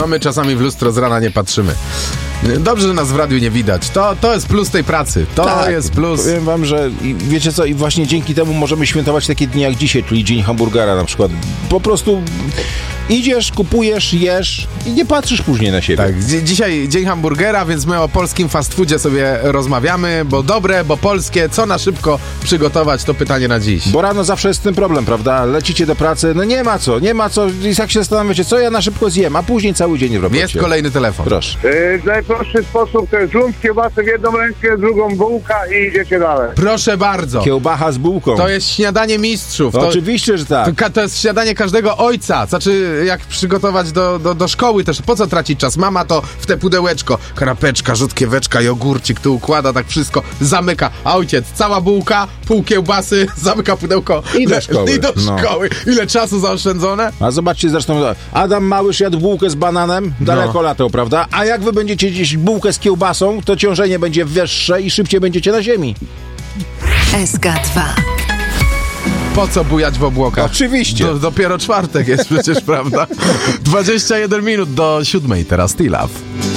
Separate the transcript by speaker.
Speaker 1: No my czasami w lustro z rana nie patrzymy. Dobrze, że nas w radiu nie widać. To jest plus tej pracy. To jest plus.
Speaker 2: Powiem wam, że wiecie co, i właśnie dzięki temu możemy świętować takie dni jak dzisiaj, czyli Dzień Hamburgera na przykład. Po prostu idziesz, kupujesz, jesz i nie patrzysz później na siebie.
Speaker 1: Tak, dzisiaj Dzień Hamburgera, więc my o polskim fast foodzie sobie rozmawiamy, bo dobre, bo polskie, co na szybko przygotować, to pytanie na dziś.
Speaker 2: Bo rano zawsze jest ten problem, prawda? Lecicie do pracy, no nie ma co. I tak się zastanawiacie, co ja na szybko zjem, a później cały dzień w robocie.
Speaker 1: Jest kolejny telefon.
Speaker 2: Proszę.
Speaker 3: Najprostszy sposób to jest lump, kiełbasę w jedną rękę, drugą bułka i idziecie dalej.
Speaker 1: Proszę bardzo.
Speaker 2: Kiełbacha z bułką.
Speaker 1: To jest śniadanie mistrzów.
Speaker 2: Oczywiście, że tak.
Speaker 1: To jest śniadanie każdego ojca. Znaczy, jak przygotować do szkoły też. Po co tracić czas? Mama to w te pudełeczko. Kanapeczka, rzodkieweczka, jogurcik tu układa, tak wszystko zamyka. A ojciec, cała bułka, pół kiełbasy, zamyka pudełko.
Speaker 2: I do szkoły.
Speaker 1: I do szkoły. Ile czasu zaoszczędzone?
Speaker 2: A zobaczcie zresztą, Adam Małysz jadł bułkę z bananem, daleko latał, prawda? A jak wy będziecie jeść bułkę z kiełbasą, to ciążenie będzie wyższe i szybciej będziecie na ziemi.
Speaker 4: SK2.
Speaker 1: Po co bujać w obłokach?
Speaker 2: Oczywiście.
Speaker 1: Dopiero czwartek jest przecież, prawda? 21 minut do 7. Teraz T-Love.